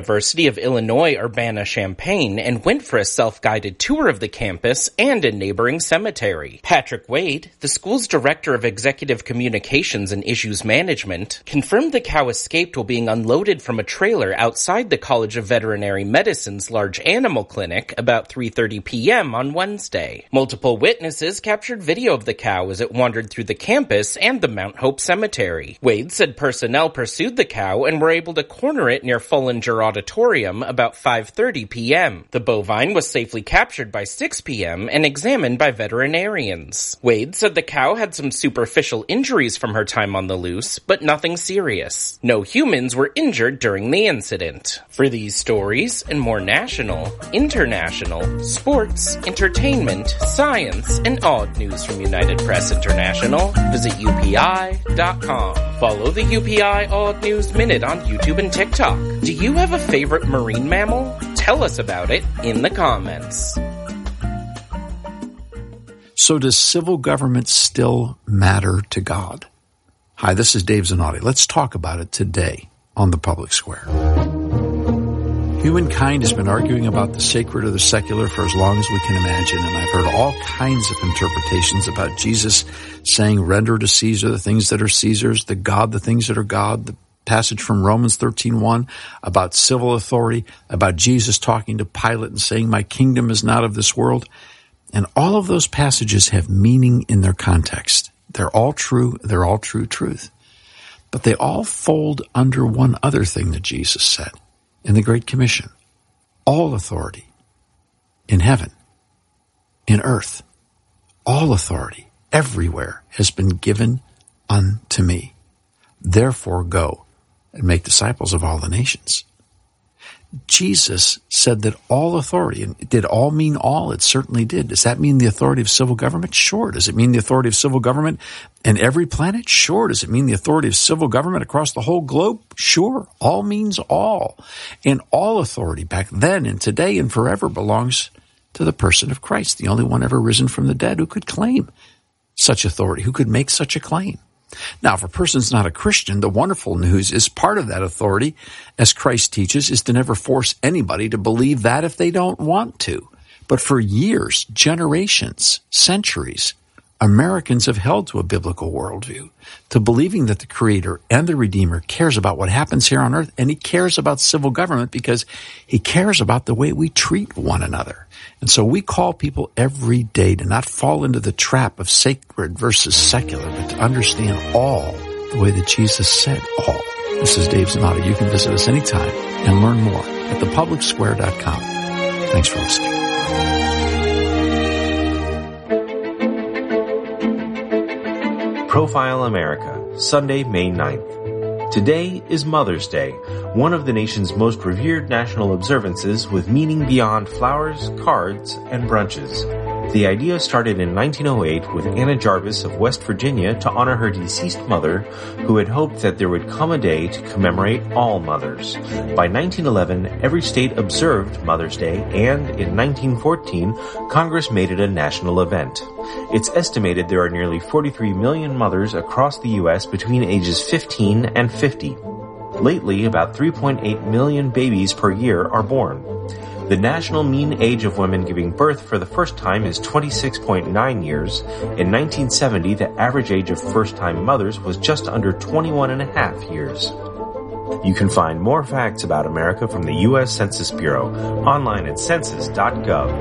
University of Illinois Urbana-Champaign and went for a self-guided tour of the campus and a neighboring cemetery. Patrick Wade, the school's director of executive communications and issues management, confirmed the cow escaped while being unloaded from a trailer outside the College of Veterinary Medicine's large animal clinic about 3:30 p.m. on Wednesday. Multiple witnesses captured video of the cow as it wandered through the campus and the Mount Hope Cemetery. Wade said personnel pursued the cow and were able to corner it near Fullinger Auditorium about 5:30 p.m. The bovine was safely captured by 6 p.m. and examined by veterinarians. Wade said the cow had some superficial injuries from her time on the loose, but nothing serious. No humans were injured during the incident. For these stories and more national, international, sports, entertainment, science, and odd news from United Press International, visit UPI.com. Follow the UPI Odd News Minute on YouTube and TikTok. Do you have a favorite marine mammal? Tell us about it in the comments. So does civil government still matter to God? Hi, this is Dave Zanotti. Let's talk about it today on the Public Square. Humankind has been arguing about the sacred or the secular for as long as we can imagine, and I've heard all kinds of interpretations about Jesus saying, render to Caesar the things that are Caesar's, the God the things that are God, the passage from Romans 13:1 about civil authority, about Jesus talking to Pilate and saying, my kingdom is not of this world. And all of those passages have meaning in their context. They're all true. They're all true truth. But they all fold under one other thing that Jesus said in the Great Commission. All authority in heaven, in earth, all authority everywhere has been given unto me. Therefore go and make disciples of all the nations. Jesus said that all authority, and did all mean all? It certainly did. Does that mean the authority of civil government? Sure. Does it mean the authority of civil government in every planet? Sure. Does it mean the authority of civil government across the whole globe? Sure. All means all. And all authority back then and today and forever belongs to the person of Christ, the only one ever risen from the dead who could claim such authority, who could make such a claim. Now, if a person's not a Christian, the wonderful news is part of that authority, as Christ teaches, is to never force anybody to believe that if they don't want to. But for years, generations, centuries, Americans have held to a biblical worldview, to believing that the Creator and the Redeemer cares about what happens here on earth, and He cares about civil government because He cares about the way we treat one another. And so we call people every day to not fall into the trap of sacred versus secular, but to understand all the way that Jesus said all. This is Dave Zanotti. You can visit us anytime and learn more at thepublicsquare.com. Thanks for listening. Profile America, Sunday, May 9th. Today is Mother's Day, one of the nation's most revered national observances with meaning beyond flowers, cards, and brunches. The idea started in 1908 with Anna Jarvis of West Virginia to honor her deceased mother, who had hoped that there would come a day to commemorate all mothers. By 1911, every state observed Mother's Day, and in 1914, Congress made it a national event. It's estimated there are nearly 43 million mothers across the U.S. between ages 15 and 50. Lately, about 3.8 million babies per year are born. The national mean age of women giving birth for the first time is 26.9 years. In 1970, the average age of first-time mothers was just under 21.5 years. You can find more facts about America from the U.S. Census Bureau online at census.gov.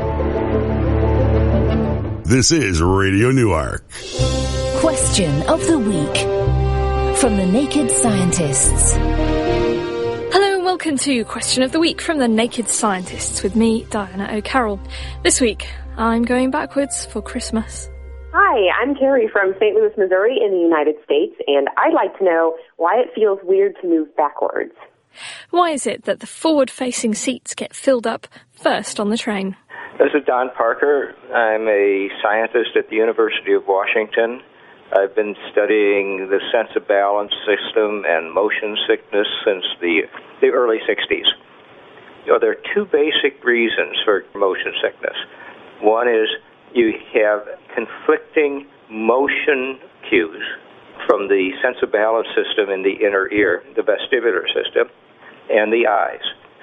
This is Radio Newark. Question of the week from the Naked Scientists. Welcome to Question of the Week from the Naked Scientists with me, Diana O'Carroll. This week, I'm going backwards for Christmas. Hi, I'm Terry from St. Louis, Missouri in the United States, and I'd like to know why it feels weird to move backwards. Why is it that the forward-facing seats get filled up first on the train? This is Don Parker. I'm a scientist at the University of Washington. I've been studying the sense of balance system and motion sickness since the early 60s. There are two basic reasons for motion sickness. One is you have conflicting motion cues from the sense of balance system in the inner ear, the vestibular system, and the eyes.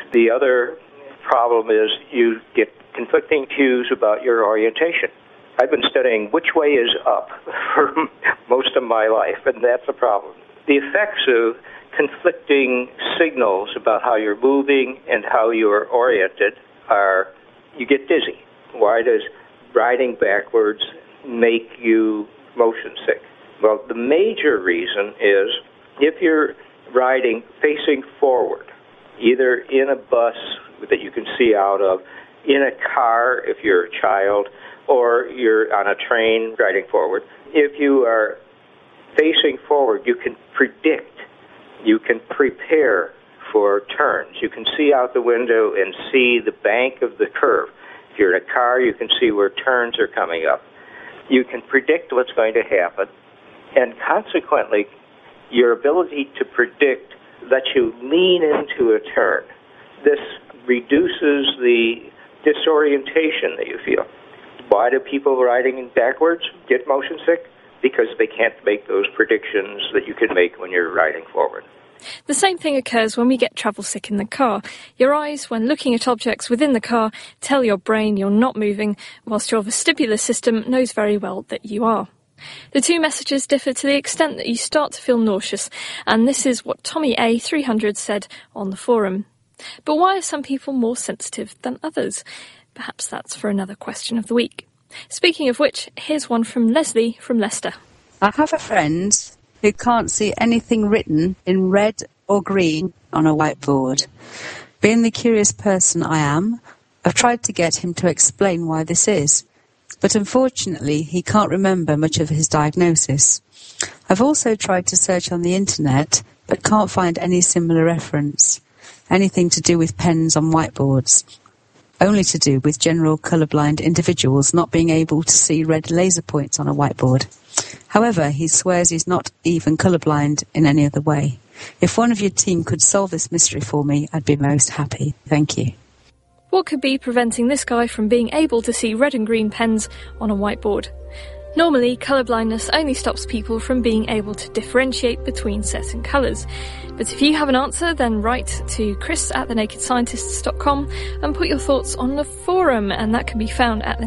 The other problem is you get conflicting cues about your orientation. I've been studying which way is up for most of my life, and that's a problem. The effects of conflicting signals about how you're moving and how you're oriented are you get dizzy. Why does riding backwards make you motion sick? Well, the major reason is if you're riding facing forward, either in a bus that you can see out of, in a car if you're a child, or you're on a train riding forward. If you are facing forward, you can predict, you can prepare for turns. You can see out the window and see the bank of the curve. If you're in a car, you can see where turns are coming up. You can predict what's going to happen, and consequently, your ability to predict lets you lean into a turn. This reduces the disorientation that you feel. Why do people riding backwards get motion sick? Because they can't make those predictions that you can make when you're riding forward. The same thing occurs when we get travel sick in the car. Your eyes, when looking at objects within the car, tell your brain you're not moving, whilst your vestibular system knows very well that you are. The two messages differ to the extent that you start to feel nauseous, and this is what Tommy A. 300 said on the forum. But why are some people more sensitive than others? Perhaps that's for another question of the week. Speaking of which, here's one from Leslie from Leicester. I have a friend who can't see anything written in red or green on a whiteboard. Being the curious person I am, I've tried to get him to explain why this is. But unfortunately, he can't remember much of his diagnosis. I've also tried to search on the internet, but can't find any similar reference. Anything to do with pens on whiteboards. Only to do with general colourblind individuals not being able to see red laser points on a whiteboard. However, he swears he's not even colourblind in any other way. If one of your team could solve this mystery for me, I'd be most happy. Thank you. What could be preventing this guy from being able to see red and green pens on a whiteboard? Normally, colourblindness only stops people from being able to differentiate between certain colours. But if you have an answer, then write to chris@thenakedscientists.com and put your thoughts on the forum, and that can be found at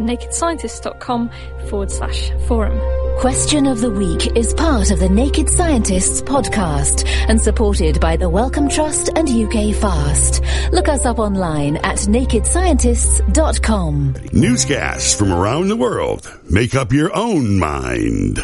thenakedscientists.com/forum. Question of the Week is part of the Naked Scientists podcast and supported by the Wellcome Trust and UK Fast. Look us up online at nakedscientists.com. Newscasts from around the world. Make up your own mind.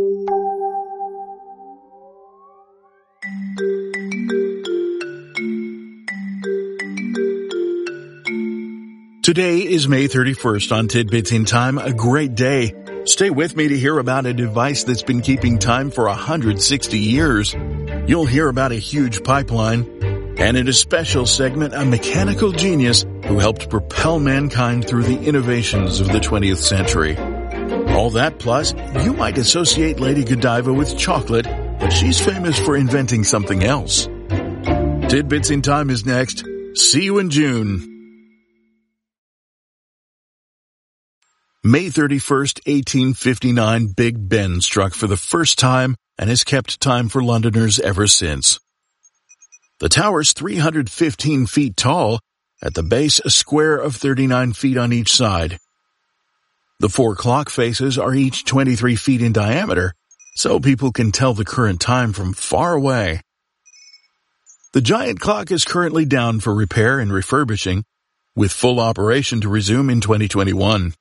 Today is May 31st on Tidbits in Time, a great day. Stay with me to hear about a device that's been keeping time for 160 years. You'll hear about a huge pipeline, and in a special segment, a mechanical genius who helped propel mankind through the innovations of the 20th century. All that plus, you might associate Lady Godiva with chocolate, but she's famous for inventing something else. Tidbits in Time is next. See you in June. May 31st, 1859, Big Ben struck for the first time and has kept time for Londoners ever since. The tower's 315 feet tall, at the base a square of 39 feet on each side. The 4 clock faces are each 23 feet in diameter, so people can tell the current time from far away. The giant clock is currently down for repair and refurbishing, with full operation to resume in 2021.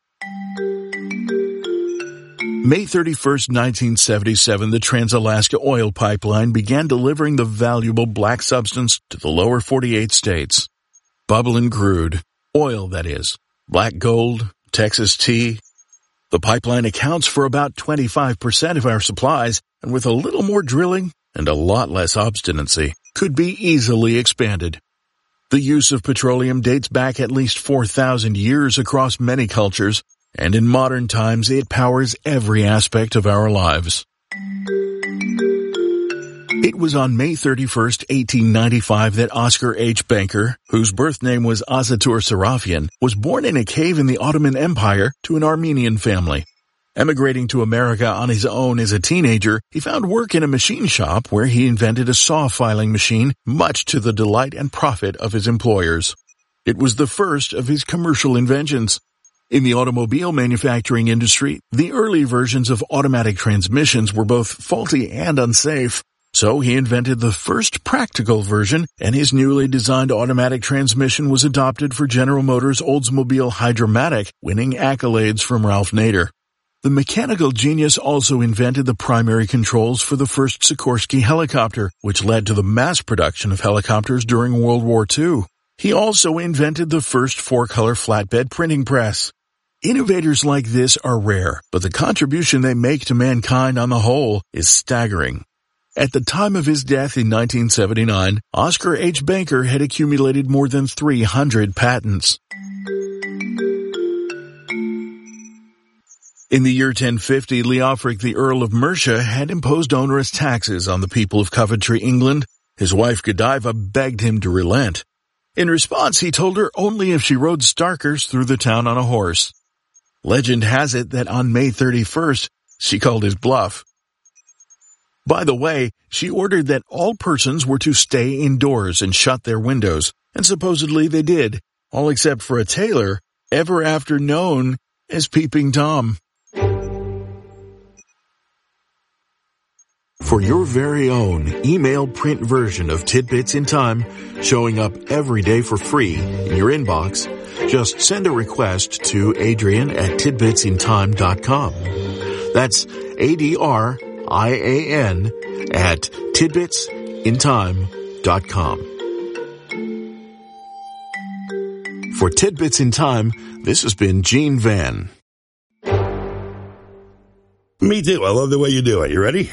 May 31st, 1977, the Trans-Alaska Oil Pipeline began delivering the valuable black substance to the lower 48 states. Bubbling crude. Oil, that is. Black gold, Texas tea. The pipeline accounts for about 25% of our supplies, and with a little more drilling and a lot less obstinacy, could be easily expanded. The use of petroleum dates back at least 4,000 years across many cultures, and in modern times it powers every aspect of our lives. It was on May 31st, 1895 that Oscar H. Banker, whose birth name was Azatur Serafian, was born in a cave in the Ottoman Empire to an Armenian family. Emigrating to America on his own as a teenager, he found work in a machine shop where he invented a saw filing machine, much to the delight and profit of his employers. It was the first of his commercial inventions. In the automobile manufacturing industry, the early versions of automatic transmissions were both faulty and unsafe. So he invented the first practical version, and his newly designed automatic transmission was adopted for General Motors' Oldsmobile Hydra-Matic, winning accolades from Ralph Nader. The mechanical genius also invented the primary controls for the first Sikorsky helicopter, which led to the mass production of helicopters during World War II. He also invented the first 4-color flatbed printing press. Innovators like this are rare, but the contribution they make to mankind on the whole is staggering. At the time of his death in 1979, Oscar H. Banker had accumulated more than 300 patents. In the year 1050, Leofric, the Earl of Mercia, had imposed onerous taxes on the people of Coventry, England. His wife Godiva begged him to relent. In response, he told her only if she rode Starkers through the town on a horse. Legend has it that on May 31st, she called his bluff. By the way, she ordered that all persons were to stay indoors and shut their windows, and supposedly they did, all except for a tailor, ever after known as Peeping Tom. For your very own email print version of Tidbits in Time, showing up every day for free in your inbox, just send a request to Adrian@tidbitsintime.com. That's ADRIAN at tidbitsintime.com. For Tidbits in Time, this has been Gene Van. Me too. I love the way you do it. You ready?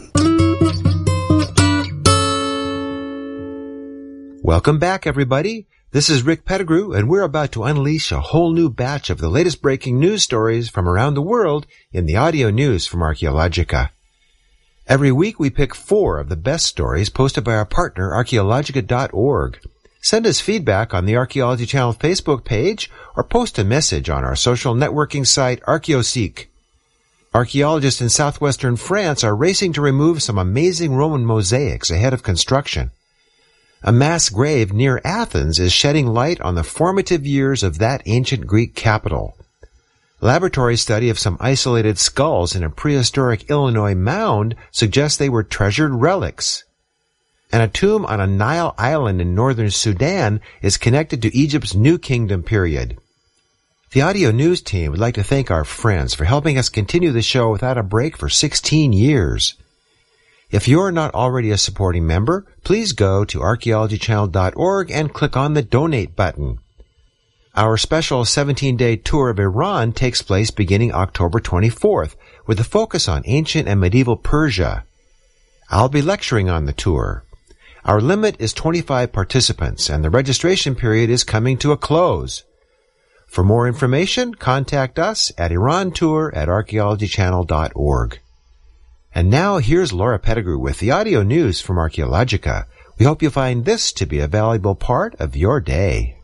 Welcome back, everybody. This is Rick Pettigrew, and we're about to unleash a whole new batch of the latest breaking news stories from around the world in the audio news from Archaeologica. Every week we pick 4 of the best stories posted by our partner, Archaeologica.org. Send us feedback on the Archaeology Channel Facebook page or post a message on our social networking site, Archaeoseek. Archaeologists in southwestern France are racing to remove some amazing Roman mosaics ahead of construction. A mass grave near Athens is shedding light on the formative years of that ancient Greek capital. Laboratory study of some isolated skulls in a prehistoric Illinois mound suggests they were treasured relics. And a tomb on a Nile island in northern Sudan is connected to Egypt's New Kingdom period. The audio news team would like to thank our friends for helping us continue the show without a break for 16 years. If you're not already a supporting member, please go to archaeologychannel.org and click on the Donate button. Our special 17-day tour of Iran takes place beginning October 24th, with a focus on ancient and medieval Persia. I'll be lecturing on the tour. Our limit is 25 participants, and the registration period is coming to a close. For more information, contact us at irantour@archaeologychannel.org. And now here's Laura Pettigrew with the audio news from Archaeologica. We hope you find this to be a valuable part of your day.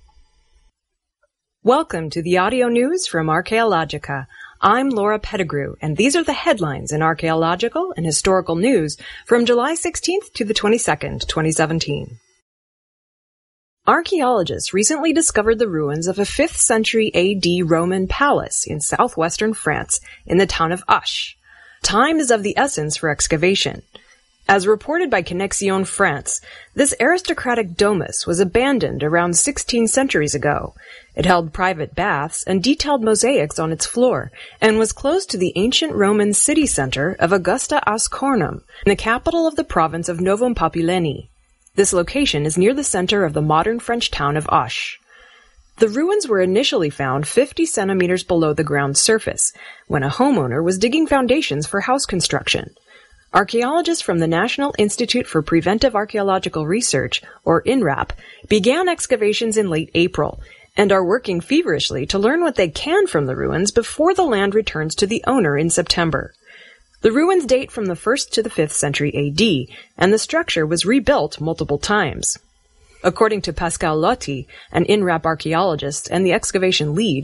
Welcome to the audio news from Archaeologica. I'm Laura Pettigrew, and these are the headlines in archaeological and historical news from July 16th to the 22nd, 2017. Archaeologists recently discovered the ruins of a 5th century AD Roman palace in southwestern France in the town of Asch. Time is of the essence for excavation. As reported by Connexion France, this aristocratic domus was abandoned around 16 centuries ago. It held private baths and detailed mosaics on its floor, and was close to the ancient Roman city center of Augusta Ascornum, the capital of the province of Novum Populeni. This location is near the center of the modern French town of Asch. The ruins were initially found 50 centimeters below the ground surface, when a homeowner was digging foundations for house construction. Archaeologists from the National Institute for Preventive Archaeological Research, or INRAP, began excavations in late April, and are working feverishly to learn what they can from the ruins before the land returns to the owner in September. The ruins date from the 1st to the 5th century AD, and the structure was rebuilt multiple times. According to Pascal Lotti, an INRAP archaeologist and the excavation lead,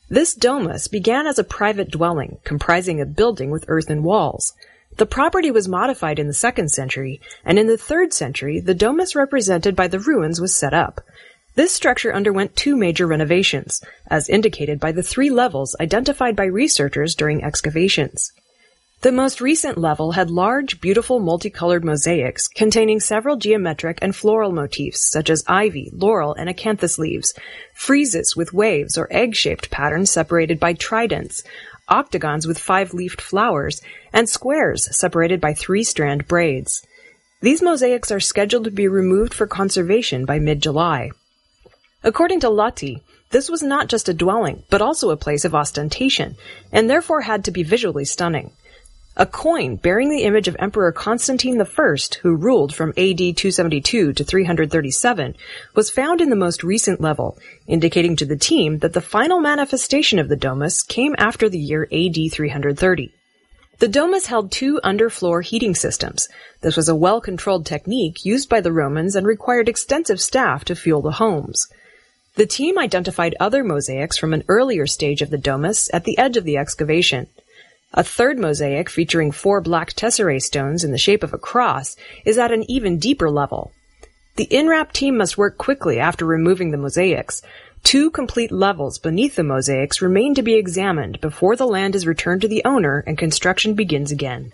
This domus began as a private dwelling, comprising a building with earthen walls. The property was modified in the 2nd century, and in the 3rd century, the domus represented by the ruins was set up. This structure underwent 2 major renovations, as indicated by the 3 levels identified by researchers during excavations. The most recent level had large, beautiful multicolored mosaics containing several geometric and floral motifs such as ivy, laurel, and acanthus leaves, friezes with waves or egg-shaped patterns separated by tridents, octagons with 5-leafed flowers, and squares separated by 3-strand braids. These mosaics are scheduled to be removed for conservation by mid-July. According to Lati, this was not just a dwelling, but also a place of ostentation, and therefore had to be visually stunning. A coin bearing the image of Emperor Constantine I, who ruled from AD 272 to 337, was found in the most recent level, indicating to the team that the final manifestation of the domus came after the year AD 330. The domus held 2 underfloor heating systems. This was a well-controlled technique used by the Romans and required extensive staff to fuel the homes. The team identified other mosaics from an earlier stage of the domus at the edge of the excavation. A 3rd mosaic featuring 4 black tesserae stones in the shape of a cross is at an even deeper level. The INRAP team must work quickly after removing the mosaics. 2 complete levels beneath the mosaics remain to be examined before the land is returned to the owner and construction begins again.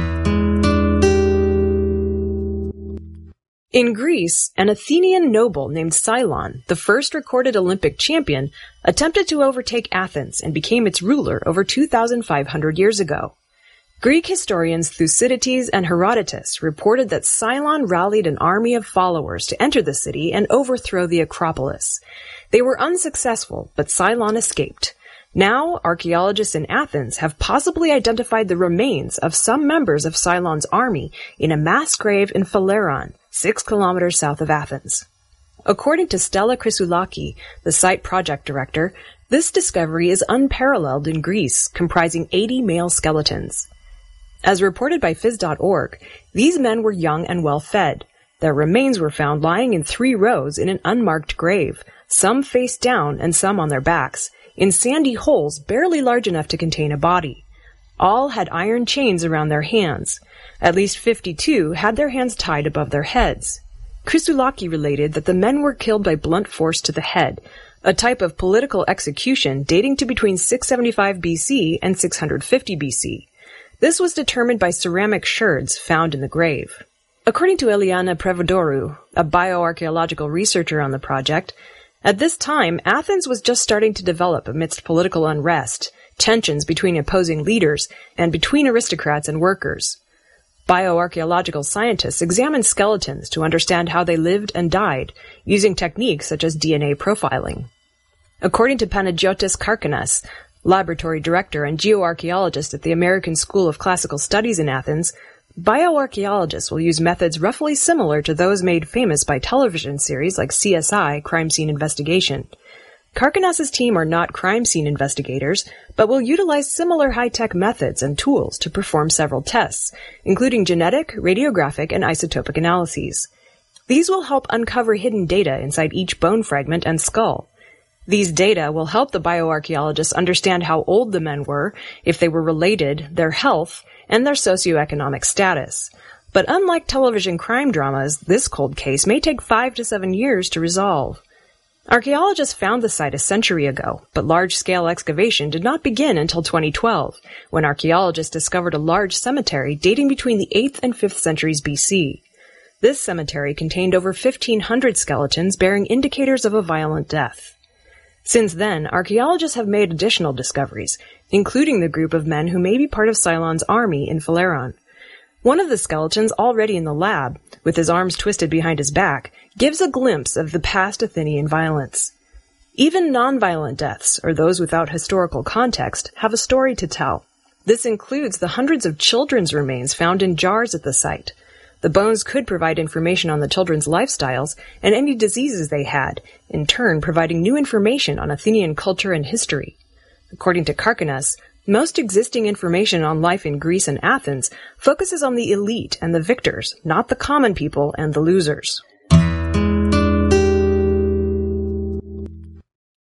In Greece, an Athenian noble named Cylon, the first recorded Olympic champion, attempted to overtake Athens and became its ruler over 2,500 years ago. Greek historians Thucydides and Herodotus reported that Cylon rallied an army of followers to enter the city and overthrow the Acropolis. They were unsuccessful, but Cylon escaped. Now, archaeologists in Athens have possibly identified the remains of some members of Cylon's army in a mass grave in Phaleron, 6 kilometers south of Athens. According to Stella Chrysoulaki, the site project director, this discovery is unparalleled in Greece, comprising 80 male skeletons. As reported by Phys.org, these men were young and well-fed. Their remains were found lying in 3 rows in an unmarked grave, some face down and some on their backs, in sandy holes barely large enough to contain a body. All had iron chains around their hands. At least 52 had their hands tied above their heads. Chrysoulaki related that the men were killed by blunt force to the head, a type of political execution dating to between 675 BC and 650 BC. This was determined by ceramic sherds found in the grave. According to Eliana Prevodorou, a bioarchaeological researcher on the project, at this time, Athens was just starting to develop amidst political unrest, tensions between opposing leaders, and between aristocrats and workers. Bioarchaeological scientists examined skeletons to understand how they lived and died, using techniques such as DNA profiling. According to Panagiotis Karkanas, laboratory director and geoarchaeologist at the American School of Classical Studies in Athens, bioarchaeologists will use methods roughly similar to those made famous by television series like CSI, Crime Scene Investigation. Karkanas' team are not crime scene investigators, but will utilize similar high-tech methods and tools to perform several tests, including genetic, radiographic, and isotopic analyses. These will help uncover hidden data inside each bone fragment and skull. These data will help the bioarchaeologists understand how old the men were, if they were related, their health, and their socioeconomic status. But unlike television crime dramas, this cold case may take 5 to 7 years to resolve. Archaeologists found the site a century ago, but large-scale excavation did not begin until 2012, when archaeologists discovered a large cemetery dating between the 8th and 5th centuries BC. This cemetery contained over 1,500 skeletons bearing indicators of a violent death. Since then, archaeologists have made additional discoveries, including the group of men who may be part of Cylon's army in Phaleron. One of the skeletons already in the lab, with his arms twisted behind his back, gives a glimpse of the past Athenian violence. Even non-violent deaths, or those without historical context, have a story to tell. This includes the hundreds of children's remains found in jars at the site. The bones could provide information on the children's lifestyles and any diseases they had, in turn providing new information on Athenian culture and history. According to Karkanas, most existing information on life in Greece and Athens focuses on the elite and the victors, not the common people and the losers.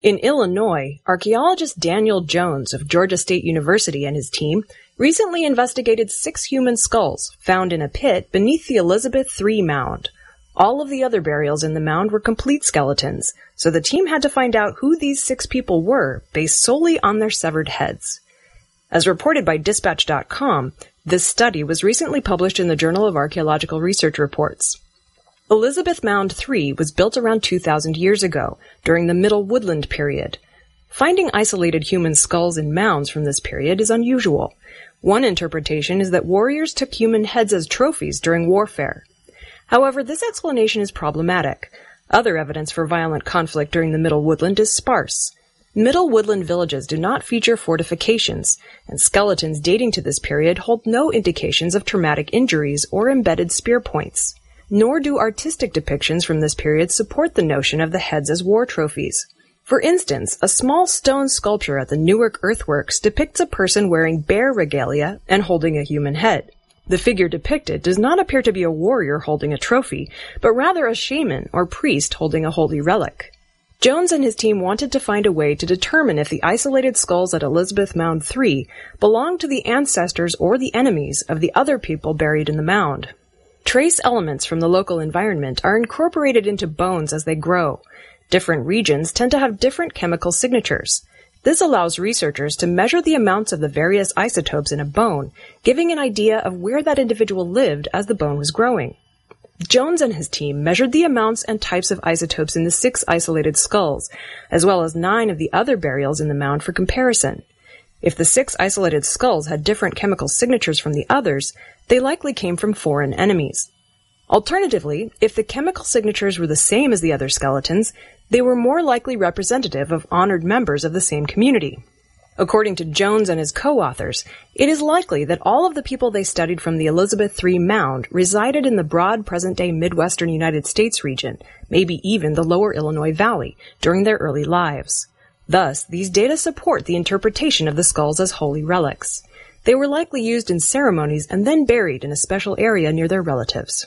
In Illinois, archaeologist Daniel Jones of Georgia State University and his team recently investigated 6 human skulls found in a pit beneath the Elizabeth III mound. All of the other burials in the mound were complete skeletons, so the team had to find out who these 6 people were based solely on their severed heads. As reported by Dispatch.com, this study was recently published in the Journal of Archaeological Research Reports. Elizabeth Mound III was built around 2,000 years ago, during the Middle Woodland period. Finding isolated human skulls in mounds from this period is unusual. One interpretation is that warriors took human heads as trophies during warfare. However, this explanation is problematic. Other evidence for violent conflict during the Middle Woodland is sparse. Middle Woodland villages do not feature fortifications, and skeletons dating to this period hold no indications of traumatic injuries or embedded spear points. Nor do artistic depictions from this period support the notion of the heads as war trophies. For instance, a small stone sculpture at the Newark Earthworks depicts a person wearing bear regalia and holding a human head. The figure depicted does not appear to be a warrior holding a trophy, but rather a shaman or priest holding a holy relic. Jones and his team wanted to find a way to determine if the isolated skulls at Elizabeth Mound III belonged to the ancestors or the enemies of the other people buried in the mound. Trace elements from the local environment are incorporated into bones as they grow. Different regions tend to have different chemical signatures. This allows researchers to measure the amounts of the various isotopes in a bone, giving an idea of where that individual lived as the bone was growing. Jones and his team measured the amounts and types of isotopes in the 6 isolated skulls, as well as 9 of the other burials in the mound for comparison. If the 6 isolated skulls had different chemical signatures from the others, they likely came from foreign enemies. Alternatively, if the chemical signatures were the same as the other skeletons, they were more likely representative of honored members of the same community. According to Jones and his co-authors, it is likely that all of the people they studied from the Elizabeth III mound resided in the broad present-day Midwestern United States region, maybe even the lower Illinois Valley, during their early lives. Thus, these data support the interpretation of the skulls as holy relics. They were likely used in ceremonies and then buried in a special area near their relatives.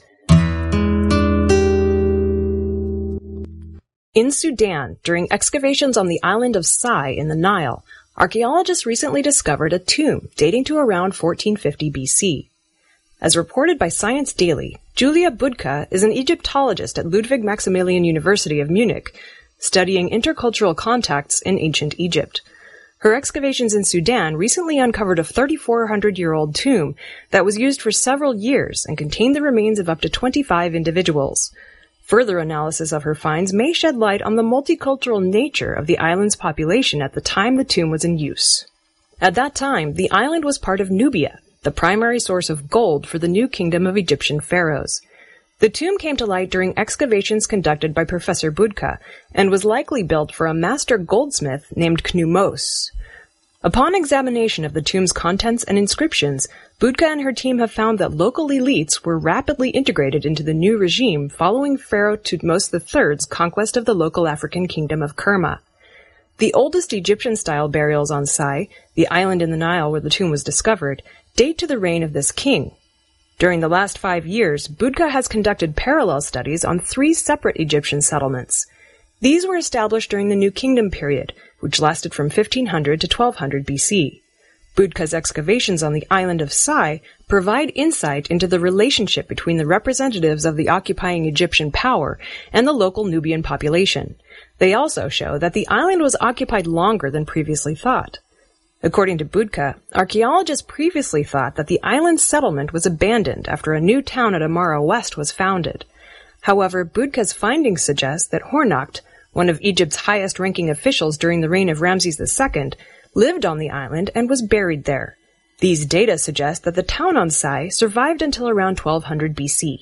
In Sudan, during excavations on the island of Sai in the Nile, archaeologists recently discovered a tomb dating to around 1450 BC. As reported by Science Daily, Julia Budka is an Egyptologist at Ludwig Maximilian University of Munich, studying intercultural contacts in ancient Egypt. Her excavations in Sudan recently uncovered a 3,400-year-old tomb that was used for several years and contained the remains of up to 25 individuals. Further analysis of her finds may shed light on the multicultural nature of the island's population at the time the tomb was in use. At that time, the island was part of Nubia, the primary source of gold for the new kingdom of Egyptian pharaohs. The tomb came to light during excavations conducted by Professor Budka and was likely built for a master goldsmith named Knumos. Upon examination of the tomb's contents and inscriptions, Budka and her team have found that local elites were rapidly integrated into the new regime following Pharaoh Thutmose III's conquest of the local African kingdom of Kerma. The oldest Egyptian-style burials on Sai, the island in the Nile where the tomb was discovered, date to the reign of this king. During the last 5 years, Budka has conducted parallel studies on 3 separate Egyptian settlements. These were established during the New Kingdom period, which lasted from 1500 to 1200 BC. Budka's excavations on the island of Sai provide insight into the relationship between the representatives of the occupying Egyptian power and the local Nubian population. They also show that the island was occupied longer than previously thought. According to Budka, archaeologists previously thought that the island's settlement was abandoned after a new town at Amara West was founded. However, Budka's findings suggest that Hornacht, one of Egypt's highest-ranking officials during the reign of Ramses II, lived on the island and was buried there. These data suggest that the town on Sai survived until around 1200 BC.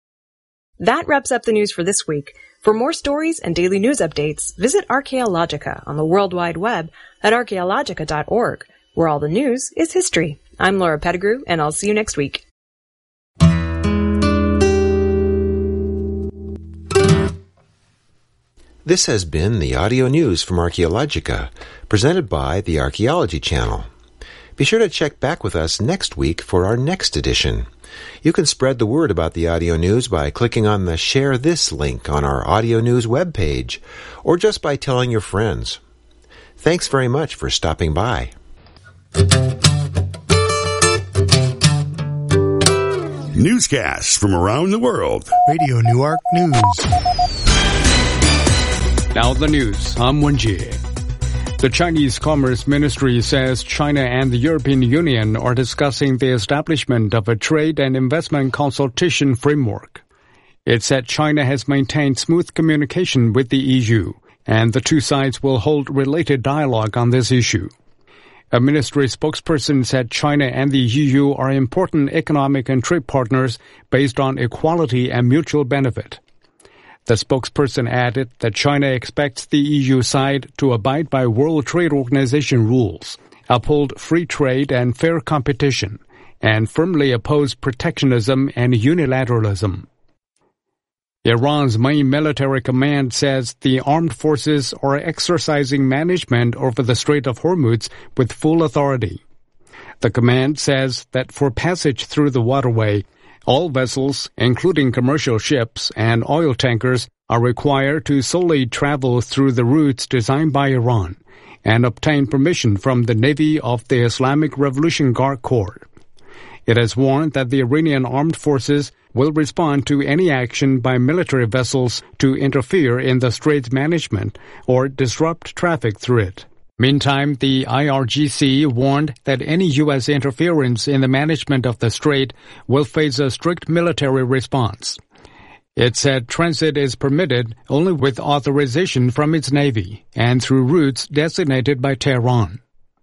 That wraps up the news for this week. For more stories and daily news updates, visit Archaeologica on the World Wide Web at archaeologica.org, where all the news is history. I'm Laura Pettigrew, and I'll see you next week. This has been the audio news from Archaeologica, presented by the Archaeology Channel. Be sure to check back with us next week for our next edition. You can spread the word about the audio news by clicking on the Share This link on our audio news webpage, or just by telling your friends. Thanks very much for stopping by. Newscasts from around the world. Radio Newark News. Now the news. I'm Wenjie. The Chinese Commerce Ministry says China and the European Union are discussing the establishment of a trade and investment consultation framework. It said China has maintained smooth communication with the EU, and the two sides will hold related dialogue on this issue. A ministry spokesperson said China and the EU are important economic and trade partners based on equality and mutual benefit. The spokesperson added that China expects the EU side to abide by World Trade Organization rules, uphold free trade and fair competition, and firmly oppose protectionism and unilateralism. Iran's main military command says the armed forces are exercising management over the Strait of Hormuz with full authority. The command says that for passage through the waterway, all vessels, including commercial ships and oil tankers, are required to solely travel through the routes designed by Iran and obtain permission from the Navy of the Islamic Revolution Guard Corps. It has warned that the Iranian armed forces will respond to any action by military vessels to interfere in the strait's management or disrupt traffic through it. Meantime, the IRGC warned that any U.S. interference in the management of the strait will face a strict military response. It said transit is permitted only with authorization from its Navy and through routes designated by Tehran.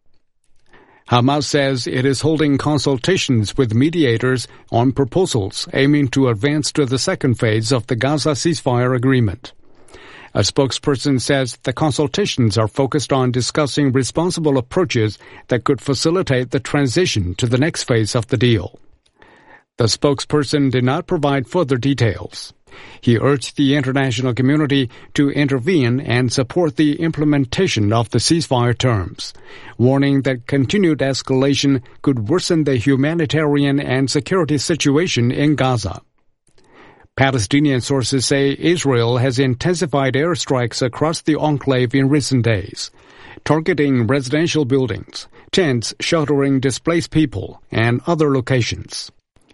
Hamas says it is holding consultations with mediators on proposals aiming to advance to the second phase of the Gaza ceasefire agreement. A spokesperson says the consultations are focused on discussing responsible approaches that could facilitate the transition to the next phase of the deal. The spokesperson did not provide further details. He urged the international community to intervene and support the implementation of the ceasefire terms, warning that continued escalation could worsen the humanitarian and security situation in Gaza. Palestinian sources say Israel has intensified airstrikes across the enclave in recent days, targeting residential buildings, tents sheltering displaced people, and other locations.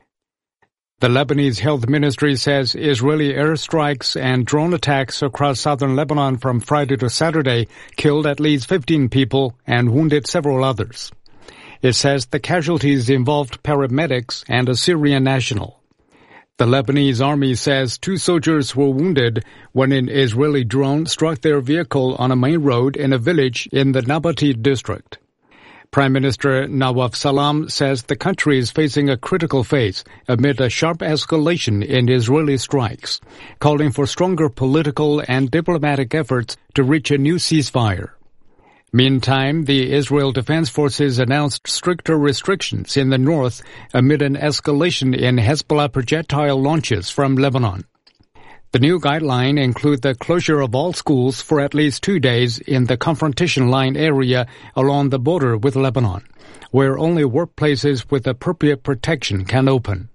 The Lebanese Health Ministry says Israeli airstrikes and drone attacks across southern Lebanon from Friday to Saturday killed at least 15 people and wounded several others. It says the casualties involved paramedics and a Syrian national. The Lebanese army says 2 soldiers were wounded when an Israeli drone struck their vehicle on a main road in a village in the Nabateed district. Prime Minister Nawaf Salam says the country is facing a critical phase amid a sharp escalation in Israeli strikes, calling for stronger political and diplomatic efforts to reach a new ceasefire. Meantime, the Israel Defense Forces announced stricter restrictions in the north amid an escalation in Hezbollah projectile launches from Lebanon. The new guideline includes the closure of all schools for at least 2 days in the confrontation line area along the border with Lebanon, where only workplaces with appropriate protection can open.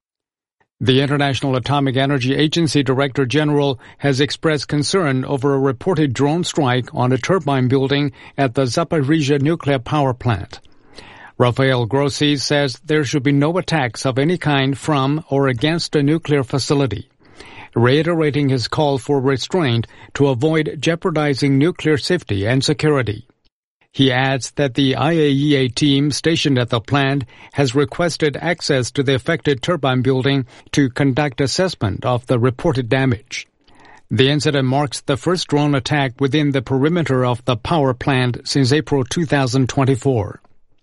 The International Atomic Energy Agency Director General has expressed concern over a reported drone strike on a turbine building at the Zaporizhzhia nuclear power plant. Rafael Grossi says there should be no attacks of any kind from or against a nuclear facility, reiterating his call for restraint to avoid jeopardizing nuclear safety and security. He adds that the IAEA team stationed at the plant has requested access to the affected turbine building to conduct assessment of the reported damage. The incident marks the first drone attack within the perimeter of the power plant since April 2024.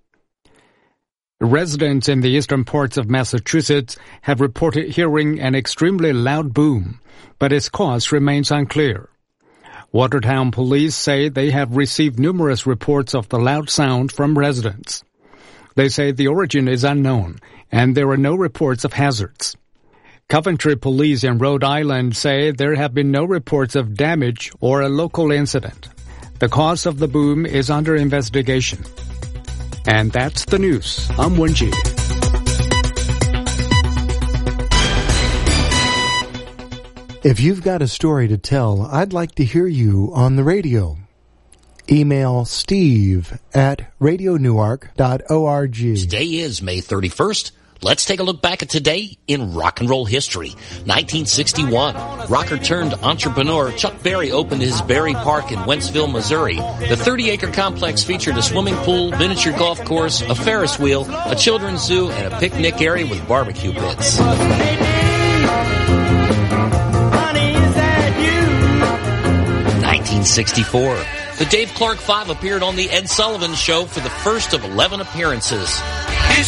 Residents in the eastern parts of Massachusetts have reported hearing an extremely loud boom, but its cause remains unclear. Watertown police say they have received numerous reports of the loud sound from residents. They say the origin is unknown, and there are no reports of hazards. Coventry police in Rhode Island say there have been no reports of damage or a local incident. The cause of the boom is under investigation. And that's the news. I'm Wenjie. If you've got a story to tell, I'd like to hear you on the radio. Email steve@radionewark.org. Today is May 31st. Let's take a look back at today in rock and roll history. 1961, rocker turned entrepreneur Chuck Berry opened his Berry Park in Wentzville, Missouri. The 30-acre complex featured a swimming pool, miniature golf course, a Ferris wheel, a children's zoo, and a picnic area with barbecue pits. 1964. The Dave Clark Five appeared on The Ed Sullivan Show for the first of 11 appearances.